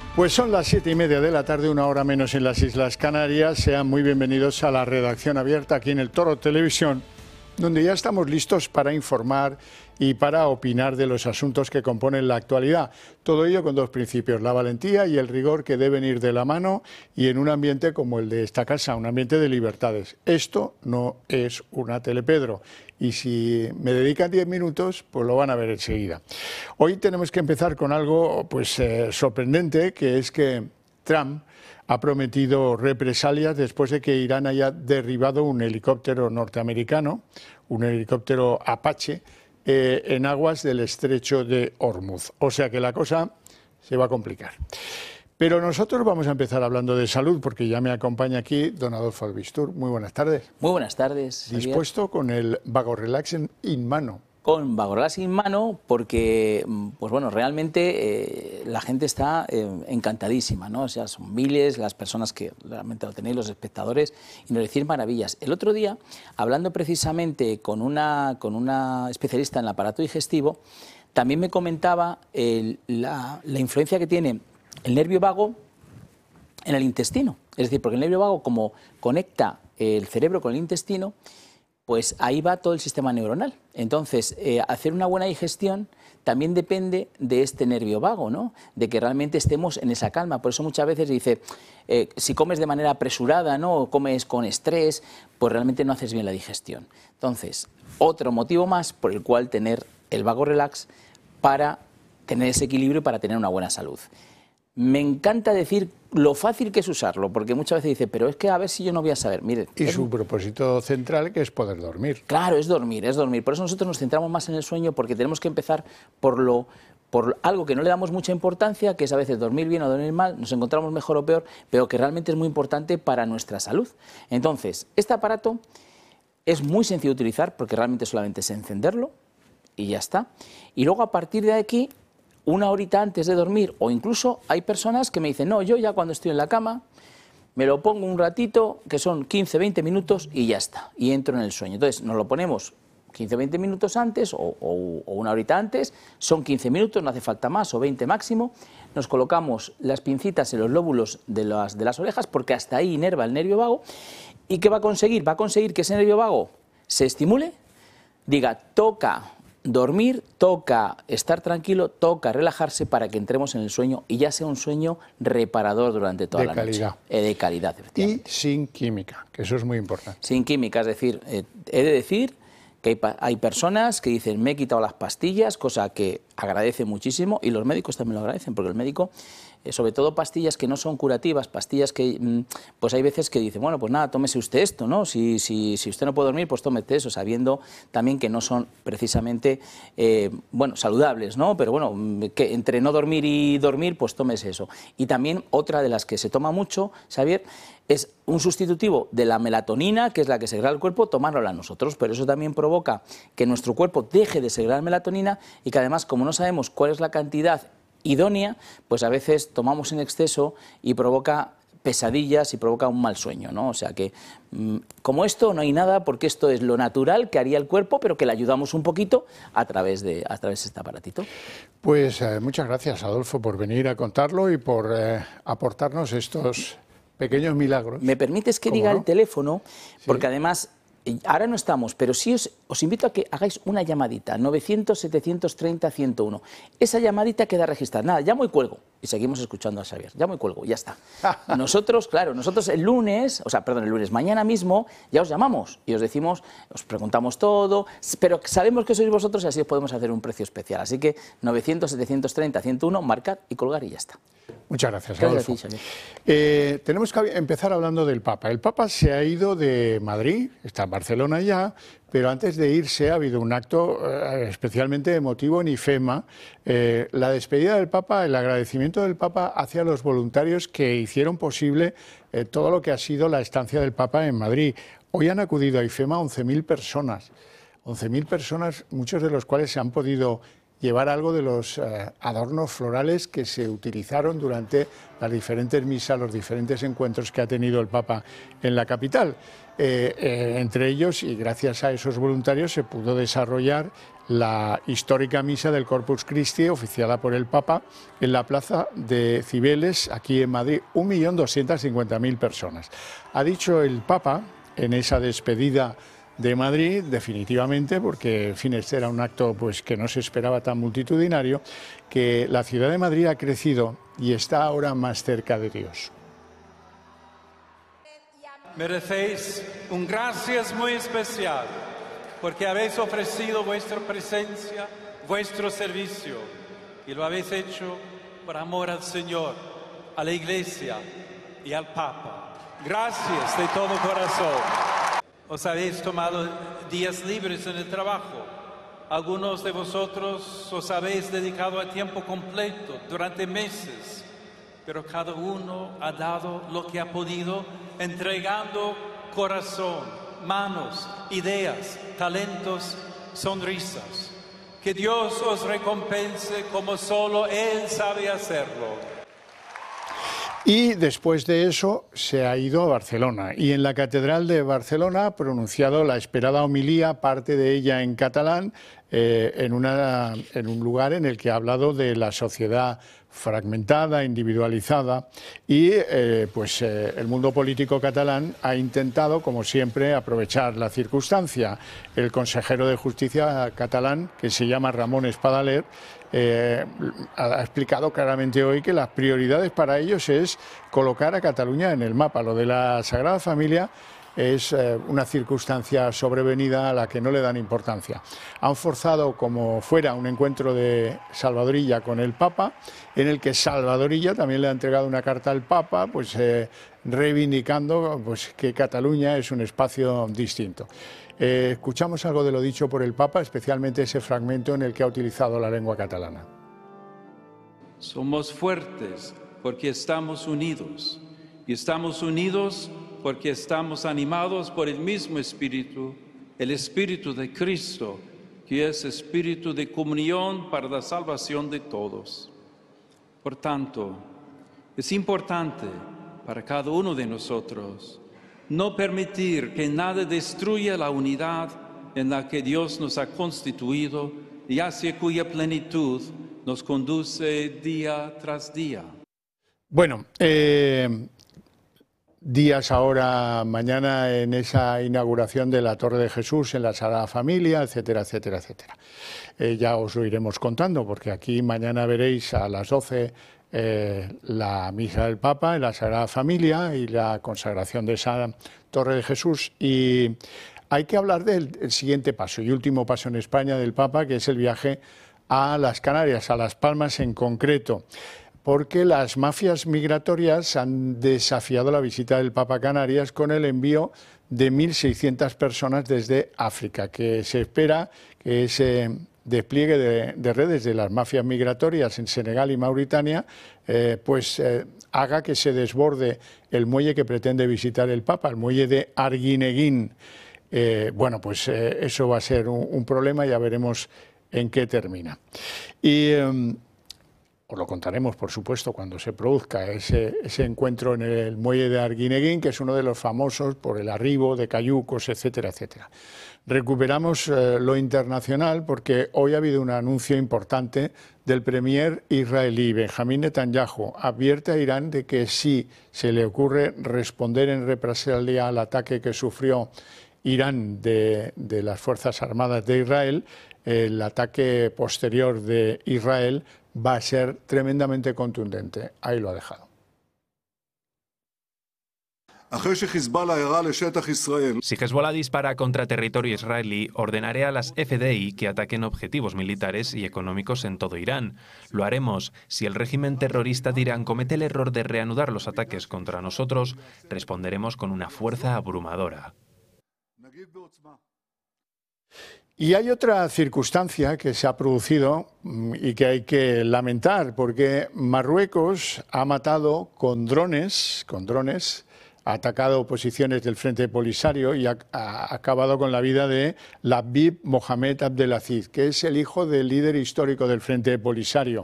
Pues son las 7:30 de la tarde, una hora menos en las Islas Canarias. Sean muy bienvenidos a la redacción abierta aquí en el Toro Televisión, donde ya estamos listos para informar y para opinar de los asuntos que componen la actualidad. Todo ello con dos principios, la valentía y el rigor, que deben ir de la mano, y en un ambiente como el de esta casa, un ambiente de libertades. Esto no es una Telepedro, y si me dedican 10 minutos, pues lo van a ver enseguida. Hoy tenemos que empezar con algo sorprendente, que es que Trump ha prometido represalias después de que Irán haya derribado un helicóptero norteamericano, un helicóptero Apache, en aguas del estrecho de Hormuz. O sea que la cosa se va a complicar. Pero nosotros vamos a empezar hablando de salud, porque ya me acompaña aquí don Adolfo Albistur. Muy buenas tardes. Muy buenas tardes, Javier. Dispuesto con el VagoRelax en mano. Con VagoRelax en mano, porque pues bueno, realmente la gente está encantadísima, ¿no? O sea, son miles las personas que realmente lo tenéis, los espectadores, y nos decís maravillas. El otro día, hablando precisamente con una especialista en el aparato digestivo, también me comentaba la influencia que tiene el nervio vago en el intestino. Es decir, porque el nervio vago, como conecta el cerebro con el intestino, pues ahí va todo el sistema neuronal. Entonces, hacer una buena digestión también depende de este nervio vago, ¿no? De que realmente estemos en esa calma. Por eso muchas veces dice, si comes de manera apresurada, ¿no? O comes con estrés, pues realmente no haces bien la digestión. Entonces, otro motivo más por el cual tener el VagoRelax, para tener ese equilibrio y para tener una buena salud. Me encanta decir lo fácil que es usarlo, porque muchas veces dice, pero es que a ver si yo no voy a saber. Mire, y su propósito central, que es poder dormir. Claro, es dormir, es dormir. Por eso nosotros nos centramos más en el sueño, porque tenemos que empezar por algo que no le damos mucha importancia, que es a veces dormir bien o dormir mal, nos encontramos mejor o peor, pero que realmente es muy importante para nuestra salud. Entonces, este aparato es muy sencillo de utilizar, porque realmente solamente es encenderlo y ya está. Y luego, a partir de aquí, una horita antes de dormir, o incluso hay personas que me dicen, no, yo ya cuando estoy en la cama me lo pongo un ratito, que son 15-20 minutos y ya está, y entro en el sueño. Entonces nos lo ponemos 15-20 minutos antes o una horita antes, son 15 minutos, no hace falta más, o 20 máximo. Nos colocamos las pincitas en los lóbulos de las orejas, porque hasta ahí inerva el nervio vago. ¿Y qué va a conseguir? Va a conseguir que ese nervio vago se estimule, diga, toca dormir, toca estar tranquilo, toca relajarse, para que entremos en el sueño y ya sea un sueño reparador durante toda la noche. De calidad, efectivamente. Y sin química, que eso es muy importante. Sin química, es decir, he de decir que hay personas que dicen, me he quitado las pastillas, cosa que agradece muchísimo, y los médicos también lo agradecen, porque el médico, sobre todo pastillas que no son curativas, pastillas que, pues hay veces que dicen, bueno, pues nada, tómese usted esto, ¿no? Si usted no puede dormir, pues tómete eso, sabiendo también que no son precisamente, bueno, saludables, ¿no? Pero bueno, que entre no dormir y dormir, pues tómese eso. Y también otra de las que se toma mucho, Xavier, es un sustitutivo de la melatonina, que es la que segrega el cuerpo, tomárnosla nosotros, pero eso también provoca que nuestro cuerpo deje de segregar melatonina, y que además, como no sabemos cuál es la cantidad idónea, pues a veces tomamos en exceso y provoca pesadillas y provoca un mal sueño, ¿no? O sea que, como esto, no hay nada, porque esto es lo natural que haría el cuerpo, pero que le ayudamos un poquito a través de este aparatito. Pues muchas gracias, Adolfo, por venir a contarlo y por aportarnos estos pequeños milagros. ¿Me permites que diga el teléfono? Porque además, ahora no estamos, pero sí os invito a que hagáis una llamadita, 900-730-101. Esa llamadita queda registrada. Nada, llamo y cuelgo. Y seguimos escuchando a Xavier. Llamo y cuelgo, ya está. Nosotros el lunes, mañana mismo, ya os llamamos y os decimos, os preguntamos todo, pero sabemos que sois vosotros y así os podemos hacer un precio especial. Así que 900-730-101, marcad y colgar y ya está. Muchas gracias, Adolfo. Tenemos que empezar hablando del Papa. El Papa se ha ido de Madrid, está en Barcelona ya, pero antes de irse ha habido un acto especialmente emotivo en IFEMA, la despedida del Papa, el agradecimiento del Papa hacia los voluntarios que hicieron posible todo lo que ha sido la estancia del Papa en Madrid. Hoy han acudido a IFEMA 11.000 personas, 11.000 personas, muchos de los cuales se han podido llevar algo de los adornos florales que se utilizaron durante las diferentes misas, los diferentes encuentros que ha tenido el Papa en la capital. Entre ellos, y gracias a esos voluntarios, se pudo desarrollar la histórica misa del Corpus Christi oficiada por el Papa en la plaza de Cibeles, aquí en Madrid, 1.250.000 personas. Ha dicho el Papa en esa despedida de Madrid, definitivamente, porque en fin, este era un acto pues, que no se esperaba tan multitudinario, que la ciudad de Madrid ha crecido y está ahora más cerca de Dios. Merecéis un gracias muy especial porque habéis ofrecido vuestra presencia, vuestro servicio, y lo habéis hecho por amor al Señor, a la Iglesia y al Papa. Gracias de todo corazón. Os habéis tomado días libres en el trabajo. Algunos de vosotros os habéis dedicado a tiempo completo durante meses, pero cada uno ha dado lo que ha podido, entregando corazón, manos, ideas, talentos, sonrisas. Que Dios os recompense como solo Él sabe hacerlo. Y después de eso se ha ido a Barcelona y en la Catedral de Barcelona ha pronunciado la esperada homilía, parte de ella en catalán, en un lugar en el que ha hablado de la sociedad fragmentada, individualizada y el mundo político catalán ha intentado, como siempre, aprovechar la circunstancia. El consejero de Justicia catalán, que se llama Ramon Espadaler, ha explicado claramente hoy que las prioridades para ellos es colocar a Cataluña en el mapa. Lo de la Sagrada Familia es una circunstancia sobrevenida a la que no le dan importancia. Han forzado como fuera un encuentro de Salvador Illa con el Papa, en el que Salvador Illa también le ha entregado una carta al Papa, reivindicando que Cataluña es un espacio distinto. Escuchamos algo de lo dicho por el Papa, especialmente ese fragmento en el que ha utilizado la lengua catalana. Somos fuertes porque estamos unidos, y estamos unidos porque estamos animados por el mismo Espíritu, el Espíritu de Cristo, que es espíritu de comunión para la salvación de todos. Por tanto, es importante para cada uno de nosotros no permitir que nada destruya la unidad en la que Dios nos ha constituido y hacia cuya plenitud nos conduce día tras día. Bueno, días ahora, mañana, en esa inauguración de la Torre de Jesús en la Sagrada Familia, etcétera, etcétera, etcétera. Ya os lo iremos contando, porque aquí mañana veréis a las 12 la misa del Papa en la Sagrada Familia y la consagración de esa Torre de Jesús. Y hay que hablar del siguiente paso y último paso en España del Papa, que es el viaje a las Canarias, a Las Palmas en concreto, porque las mafias migratorias han desafiado la visita del Papa a Canarias con el envío de 1.600 personas desde África, que se espera que ese despliegue de redes de las mafias migratorias en Senegal y Mauritania haga que se desborde el muelle que pretende visitar el Papa, el muelle de Arguineguín. Eso va a ser un problema, ya veremos en qué termina. Y os lo contaremos, por supuesto, cuando se produzca ese encuentro en el muelle de Arguineguín, que es uno de los famosos por el arribo de cayucos, etcétera, etcétera. Recuperamos lo internacional porque hoy ha habido un anuncio importante del premier israelí, Benjamín Netanyahu. Advierte a Irán de que si se le ocurre responder en represalia al ataque que sufrió Irán de las Fuerzas Armadas de Israel, el ataque posterior de Israel va a ser tremendamente contundente. Ahí lo ha dejado. Si Hezbollah dispara contra territorio israelí, ordenaré a las FDI que ataquen objetivos militares y económicos en todo Irán. Lo haremos. Si el régimen terrorista de Irán comete el error de reanudar los ataques contra nosotros, responderemos con una fuerza abrumadora. Y hay otra circunstancia que se ha producido y que hay que lamentar, porque Marruecos ha matado con drones ha atacado posiciones del Frente Polisario y ha acabado con la vida de Labib Mohamed Abdelaziz, que es el hijo del líder histórico del Frente Polisario.